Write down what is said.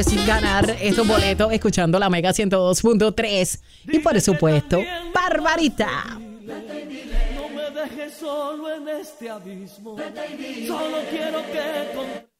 Sin ganar estos boletos escuchando la Mega 102.3 y por supuesto, Barbarita. No me dejes solo en este abismo. Solo quiero que